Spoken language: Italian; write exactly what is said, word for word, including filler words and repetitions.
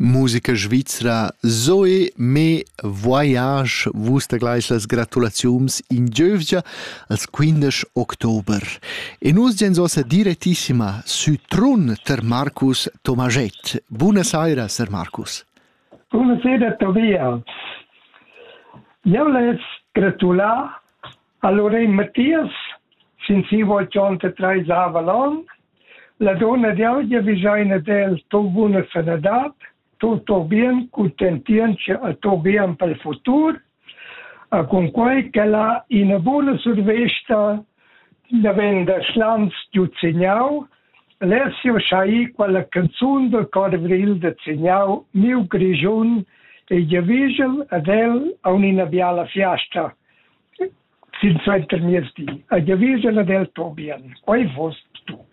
Musica svizzera, Zoe me voyage, vus da gleich las gratulaziums in Giövgia als quindisch Oktober. E nus gens ossa direttissima su trun ter Marcus Tomaget. Buonasera, Sir Marcus. Buonasera, Tobias. Io les gratular a Lorraine Mattias, sin si vuoi centotré Avalon, la donna di oggi vicina del tuo buona sanità, tutto bien, contentienza a tuo bien per il futuro, e con quel che la in una buona survesta da vende slans di Zignau, Alessio Shai quella canzone del Corvril de Zignau, mio grigion, e gli vigil ad el a un'inabbiala fiasta, sin suenter miesti, e gli vigil ad el tuo bien, quai fost tu.